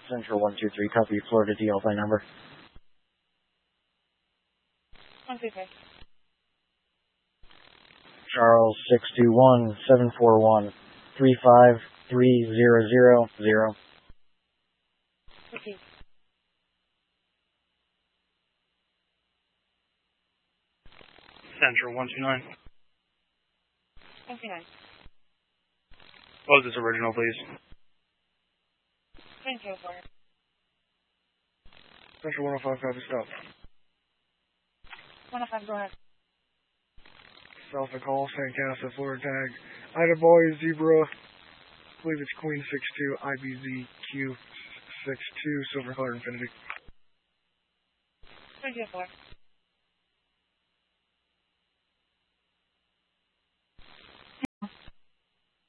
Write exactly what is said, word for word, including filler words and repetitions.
Central one two three, copy Florida D L by number. one two three. Charles six two one, seven four one, three five three zero zero zero. Repeat. Central one two nine. one two nine. What was this original, please? three zero four. Central one oh five, copy, stop. one oh five, go ahead. South of Call, San Casa, Florida tag. Ida Boy, Zebra. I believe it's Queen six two, I B Z Q six two, Silver Color Infinity. three zero four.